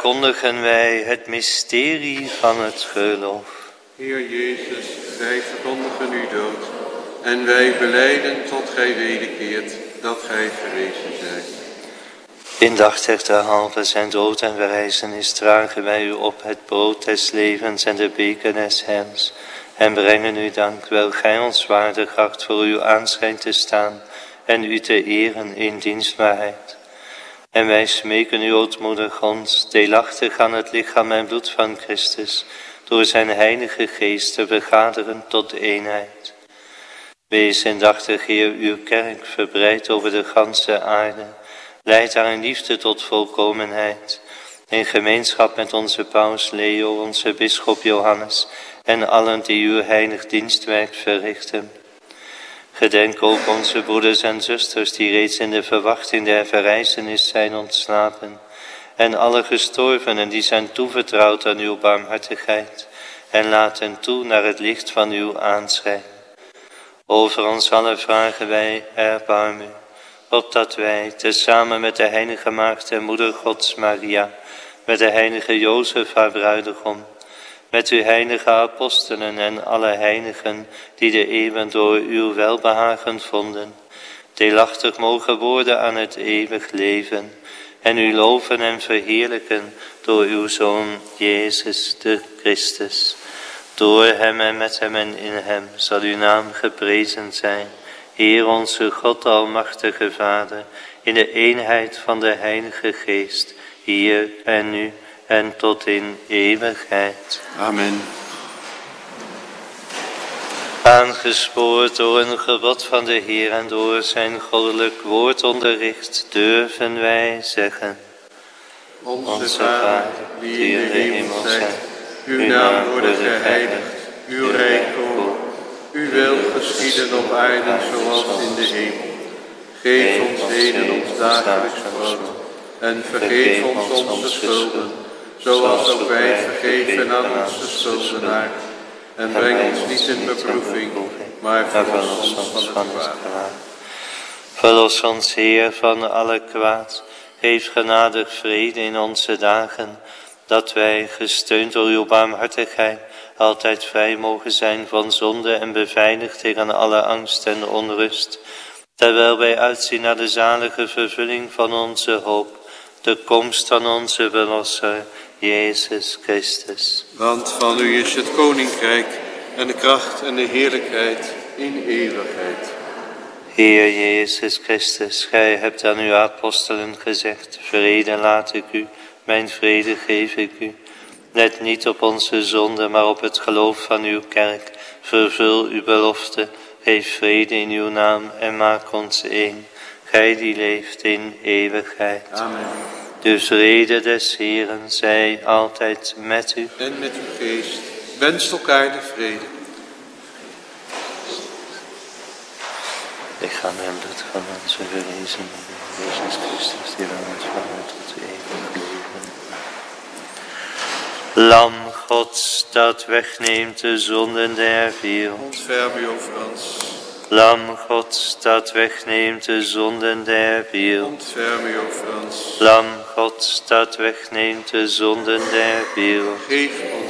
verkondigen wij het mysterie van het geloof. Heer Jezus, wij verkondigen uw dood en wij belijden tot gij wederkeert dat gij gerezen zijt. Indachtigderhalve zijn dood en verrijzenis dragen wij u op het brood des levens en de beker des heils en brengen u dank, wel gij ons waardig acht voor uw aanschijn te staan en u te eren in dienstbaarheid. En wij smeken u, ootmoedig ons, deelachtig aan het lichaam en bloed van Christus, door zijn heilige geest te vergaderen tot eenheid. Wees indachtig, Heer, uw kerk verbreidt over de ganse aarde. Leid haar in liefde tot volkomenheid. In gemeenschap met onze paus Leo, onze bisschop Johannes en allen die uw heilig dienstwerk verrichten. Gedenk ook onze broeders en zusters die reeds in de verwachting der verrijzenis zijn ontslapen. En alle gestorvenen die zijn toevertrouwd aan uw barmhartigheid. En laat hen toe naar het licht van uw aanschijn. Over ons allen vragen wij, erbarm u, opdat wij, tezamen met de heilige maagd en moeder Gods Maria, met de heilige Jozef haar bruidegom, met uw heilige apostelen en alle heiligen die de eeuwen door uw welbehagen vonden, deelachtig mogen worden aan het eeuwig leven en u loven en verheerlijken door uw Zoon Jezus de Christus. Door hem en met hem en in hem zal uw naam geprezen zijn, Heer onze God, almachtige Vader, in de eenheid van de Heilige Geest, hier en nu en tot in eeuwigheid. Amen. Aangespoord door een gebod van de Heer en door zijn goddelijk woord onderricht, durven wij zeggen: Onze Vader, die in de hemel zijt, uw naam worden geheiligd, uw rijk komen. Uw wil geschieden op aarde zoals in de hemel. Geef ons heden ons dagelijks brood en vergeef ons onze schulden, zoals ook wij vergeven aan onze schuldenaren. En breng ons niet in beproeving, maar verlos ons van het kwaad. Verlos ons, Heer, van alle kwaad. Geef genadig vrede in onze dagen, dat wij, gesteund door uw barmhartigheid, altijd vrij mogen zijn van zonde en beveiligd tegen alle angst en onrust, terwijl wij uitzien naar de zalige vervulling van onze hoop, de komst van onze Verlosser, Jezus Christus. Want van u is het koninkrijk en de kracht en de heerlijkheid in eeuwigheid. Heer Jezus Christus, gij hebt aan uw apostelen gezegd: vrede laat ik u, mijn vrede geef ik u. Let niet op onze zonde, maar op het geloof van uw kerk. Vervul uw belofte, geef vrede in uw naam en maak ons één. Gij die leeft in eeuwigheid. Amen. De vrede des Heeren zij altijd met u. En met uw geest. Wenst elkaar de vrede. Lichaam en bloed van onze verrezen Jezus Christus, die van ons vangen tot eeuwig leven. Lam Gods, dat wegneemt de zonden der wereld. Ontferm u over ons. Lam Gods, dat wegneemt de zonden der wereld. Ontferm u over ons. Lam Gods, dat wegneemt de zonden der wereld. Geef ons